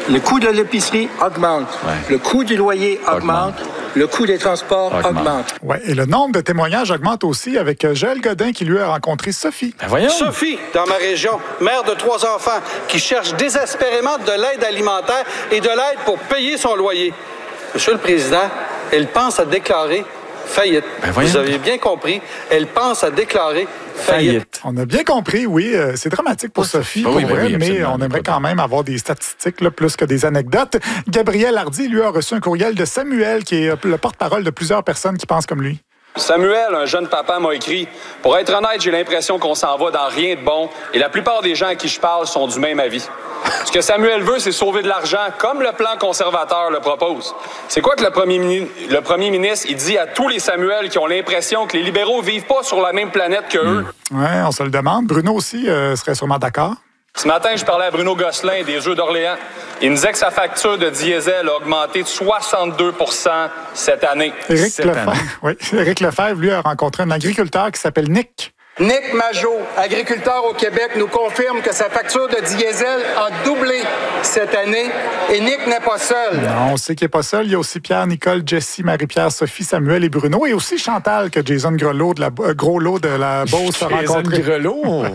Le coût de l'épicerie augmente. Ouais. Le coût du loyer augmente. Le coût des transports augmente. Oui, et le nombre de témoignages augmente aussi avec Joël Godin qui lui a rencontré Sophie. Ben voyons. Sophie, dans ma région, mère de 3 enfants, qui cherche désespérément de l'aide alimentaire et de l'aide pour payer son loyer. Monsieur le Président, elle pense à déclarer faillite. Ben vous avez bien compris, elle pense à déclarer faillite. On a bien compris, oui. C'est dramatique pour Sophie, pour vrai, mais on aimerait quand même avoir des statistiques là, plus que des anecdotes. Gabriel Hardy, lui, a reçu un courriel de Samuel, qui est le porte-parole de plusieurs personnes qui pensent comme lui. Samuel, un jeune papa, m'a écrit « Pour être honnête, j'ai l'impression qu'on s'en va dans rien de bon et la plupart des gens à qui je parle sont du même avis. Ce que Samuel veut, c'est sauver de l'argent, comme le plan conservateur le propose. C'est quoi que le premier ministre, il dit à tous les Samuel qui ont l'impression que les libéraux vivent pas sur la même planète qu'eux? Oui, on se le demande. Bruno aussi serait sûrement d'accord. Ce matin, je parlais à Bruno Gosselin des Jeux d'Orléans. Il me disait que sa facture de diesel a augmenté de 62 % cette année. Éric Lefebvre, lui, a rencontré un agriculteur qui s'appelle Nick. Nick Majot, agriculteur au Québec, nous confirme que sa facture de diesel a doublé cette année et Nick n'est pas seul. Non, on sait qu'il n'est pas seul. Il y a aussi Pierre, Nicole, Jessie, Marie-Pierre, Sophie, Samuel et Bruno et aussi Chantal que Jason Grelot de la Beauce a rencontré. Jason Grelot?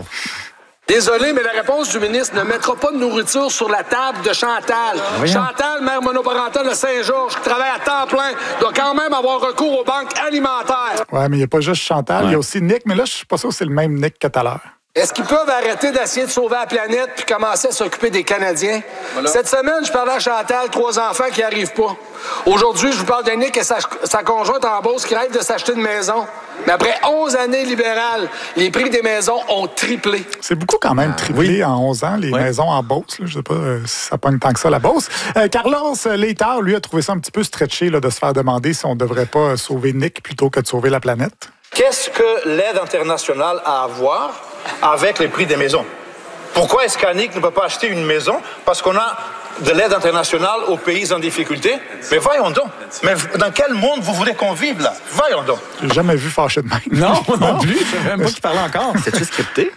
Désolé, mais la réponse du ministre ne mettra pas de nourriture sur la table de Chantal. Chantal, mère monoparentale de Saint-Georges, qui travaille à temps plein, doit quand même avoir recours aux banques alimentaires. Oui, mais il n'y a pas juste Chantal, il y a aussi Nick, mais là, je ne suis pas sûr que c'est le même Nick que tout à l'heure. Est-ce qu'ils peuvent arrêter d'essayer de sauver la planète puis commencer à s'occuper des Canadiens? Voilà. Cette semaine, je parlais à Chantal, 3 enfants qui n'y arrivent pas. Aujourd'hui, je vous parle de Nick et sa conjointe en Beauce qui rêve de s'acheter une maison. Mais après 11 années libérales, les prix des maisons ont triplé. C'est beaucoup quand même triplé en 11 ans, les maisons en Beauce. Là. Je ne sais pas si ça pogne tant que ça, la Beauce. Carlos Létard, lui, a trouvé ça un petit peu stretché là, de se faire demander si on ne devrait pas sauver Nick plutôt que de sauver la planète. Qu'est-ce que l'aide internationale a à voir avec les prix des maisons? Pourquoi est-ce qu'Annick ne peut pas acheter une maison? Parce qu'on a de l'aide internationale aux pays en difficulté? Mais voyons donc. Mais dans quel monde vous voulez qu'on vive, là? Voyons donc. J'ai jamais vu fâché de même. Non, non plus. Je savais même pas qu'il parlait encore. C'est-tu scripté?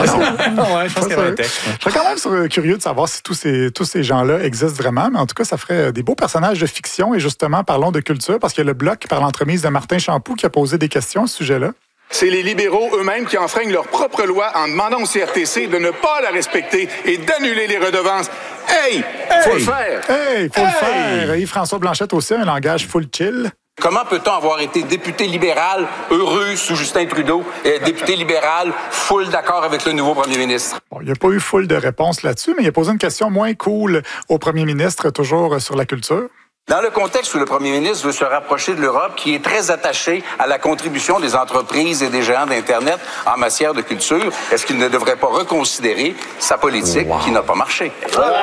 Non, ouais, je pense qu'il y avait un texte. Je serais quand même curieux de savoir si tous ces gens-là existent vraiment, mais en tout cas, ça ferait des beaux personnages de fiction. Et justement, parlons de culture, parce qu'il y a le Bloc, par l'entremise de Martin Champoux, qui a posé des questions à ce sujet-là. C'est les libéraux eux-mêmes qui enfreignent leur propre loi en demandant au CRTC de ne pas la respecter et d'annuler les redevances. Hey! Faut le faire! Faut le faire! Yves-François Blanchette aussi a un langage full chill. Comment peut-on avoir été député libéral heureux sous Justin Trudeau et député libéral full d'accord avec le nouveau premier ministre? Bon, il n'y a pas eu full de réponses là-dessus, mais il a posé une question moins cool au premier ministre, toujours sur la culture. Dans le contexte où le premier ministre veut se rapprocher de l'Europe, qui est très attachée à la contribution des entreprises et des géants d'Internet en matière de culture, est-ce qu'il ne devrait pas reconsidérer sa politique qui n'a pas marché?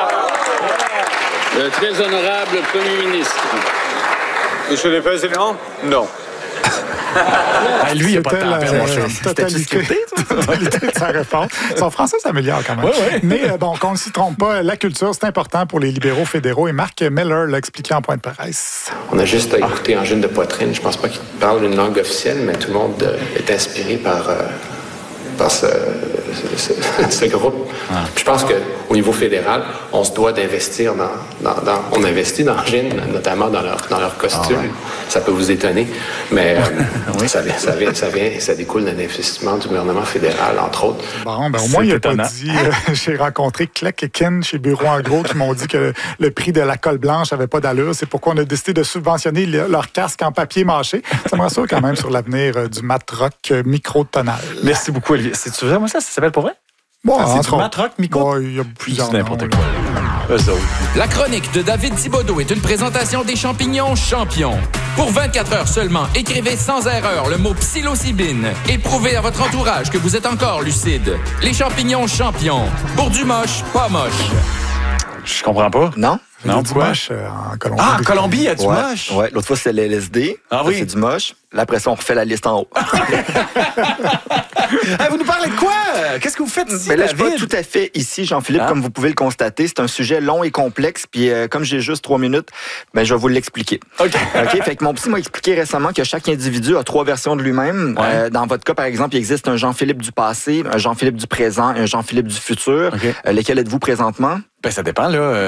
Le très honorable premier ministre. Monsieur le Président, non. Lui, il n'a pas de temps. Totalité de sa réponse. Son français s'améliore quand même. Oui. Mais bon, qu'on ne s'y trompe pas, la culture, c'est important pour les libéraux fédéraux. Et Marc Miller l'a expliqué en point de presse. On a juste à écouter Angine de Poitrine. Je pense pas qu'il parle une langue officielle, mais tout le monde est inspiré par ce groupe. Je pense qu'au niveau fédéral, on se doit d'investir on investit dans Angine, notamment dans leur costume. Ça peut vous étonner, mais ça découle d'un investissement du gouvernement fédéral, entre autres. Bon, au moins, il n'a pas dit... j'ai rencontré Clec et Ken chez Bureau en gros qui m'ont dit que le prix de la colle blanche n'avait pas d'allure. C'est pourquoi on a décidé de subventionner leur casque en papier mâché. Ça me rassure quand même sur l'avenir du mat-rock micro-tonal. Merci beaucoup, Olivier. C'est-tu vraiment ça s'appelle pour vrai? Bon, c'est du mat-rock micro? Il y a plusieurs n'importe quoi. La chronique de David Thibodeau est une présentation des champignons champions. Pour 24 heures seulement, écrivez sans erreur le mot psilocybine et prouvez à votre entourage que vous êtes encore lucide. Les champignons champions. Pour du moche, pas moche. Je comprends pas. Non? Il y a du moche en Colombie. Ah, en Colombie, il y a du moche? Oui, l'autre fois, c'était l'LSD. Ah oui? C'est du moche. Là, après ça, on refait la liste en haut. Vous nous parlez de quoi? Qu'est-ce que vous faites ici, David? Je ne David? suis pas tout à fait ici, Jean-Philippe, comme vous pouvez le constater. C'est un sujet long et complexe. Puis comme j'ai juste 3 minutes, je vais vous l'expliquer. OK. Fait que mon psy m'a expliqué récemment que chaque individu a 3 versions de lui-même. Dans votre cas, par exemple, il existe un Jean-Philippe du passé, un Jean-Philippe du présent et un Jean-Philippe du futur. Lesquels êtes-vous présentement? Ça dépend, là.